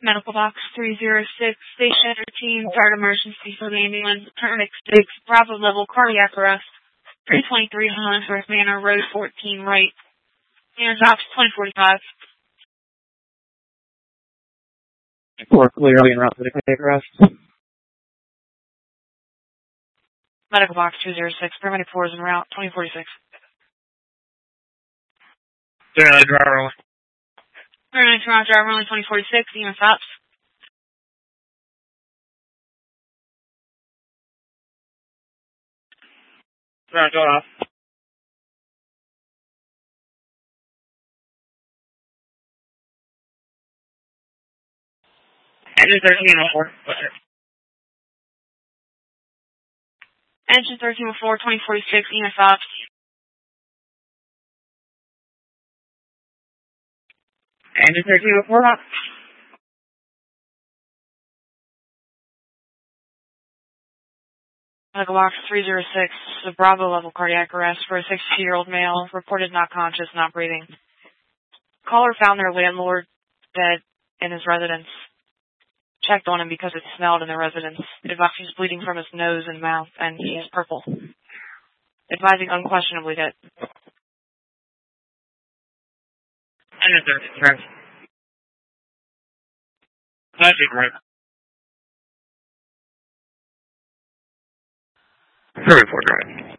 Medical box 306, station 13, start emergency for the ambulance, paramedic 6, Bravo level, cardiac arrest, 323 Hollingsworth Manor, Road 14, right. Hands off 2045. We're clearly en route to the cardiac arrest. Medical box 206, paramedic 4 is en route, 2046. Driver only. Paramedic driver only 2046, EMS ops. Go off. Engine 1304. Engine 1304, 2046, EMS ops. Engine 1304 off. Medical box 306, the Bravo level cardiac arrest for a 62-year-old male, reported not conscious, not breathing. Caller found their landlord dead in his residence. Checked on him because it smelled in the residence. Advised he's bleeding from his nose and mouth, and he's purple. Advising unquestionably dead. Engine 13. That's it, right. 34 drive.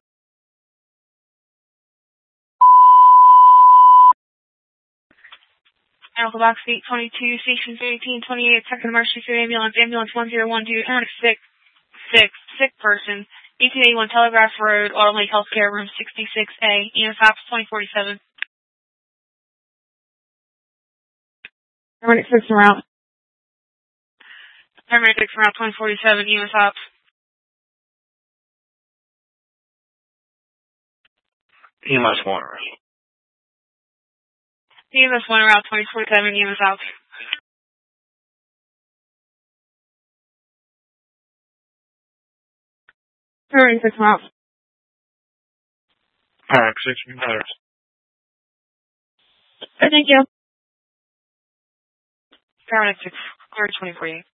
Medical box 822, station 1828, second emergency ambulance, ambulance 1012, sick person, 1881 Telegraph Road, Autumn Lake Healthcare, room 66A, EMS ops 2047. Paramedic 6 route. Paramedic 6 route 2047, EMS ops. EMS 1 route. EMS 1 route 2047, EMS ops. Paramedic 6 route. Paramedic 6 route. Thank you. Paramedic 6, clear 2048.